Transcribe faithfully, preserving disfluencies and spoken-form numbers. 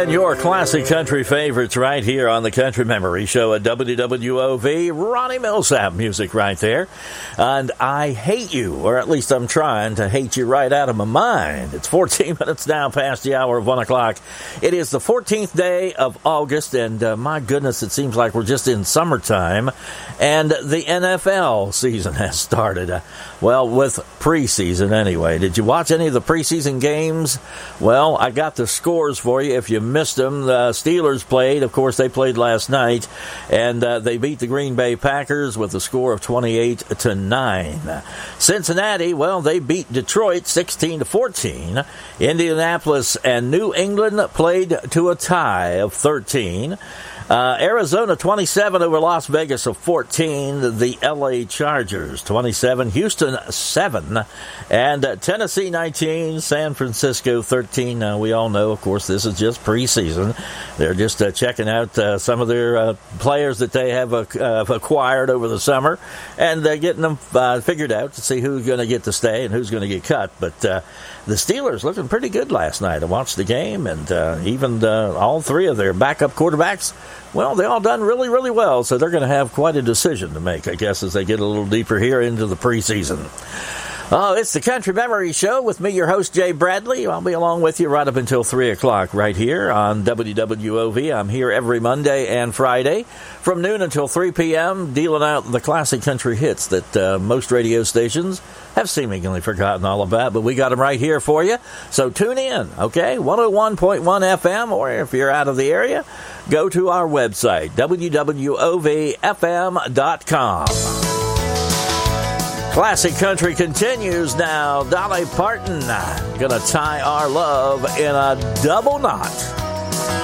playing your classic country favorites right here on the Country Memory Show at W W O V. Ronnie Millsap music right there. And I hate you, or at least I'm trying to hate you right out of my mind. It's fourteen minutes now past the hour of one o'clock. It is the fourteenth day of August, and uh, my goodness, it seems like we're just in summertime. And the N F L season has started. Uh, well, with preseason anyway. Did you watch any of the preseason games? Well, I got the scores for you if you missed them. The Steelers played. Of course, they played last night, and uh, they beat the Green Bay Packers with a score of twenty-eight to nine. Cincinnati, well, they beat Detroit sixteen to fourteen. Indianapolis and New England played to a tie of thirteen. Uh, Arizona twenty-seven over Las Vegas of fourteen. The L A Chargers twenty-seven. Houston seven. And uh, Tennessee nineteen. San Francisco thirteen. Uh, we all know, of course, this is just preseason. They're just uh, checking out uh, some of their uh, players that they have uh, uh, acquired over the summer. And uh, getting them uh, figured out to see who's going to get to stay and who's going to get cut. But uh, the Steelers looking pretty good last night. I watched the game, and uh, even uh, all three of their backup quarterbacks, well, they all done really, really well, so they're going to have quite a decision to make, I guess, as they get a little deeper here into the preseason. Oh, it's the Country Memory Show with me, your host, Jay Bradley. I'll be along with you right up until three o'clock right here on W W O V. I'm here every Monday and Friday from noon until three p.m., dealing out the classic country hits that uh, most radio stations have seemingly forgotten all about, but we got them right here for you. So tune in, okay? one oh one point one F M, or if you're out of the area, go to our website, W W O V F M dot com. Classic Country continues now. Dolly Parton gonna tie our love in a double knot.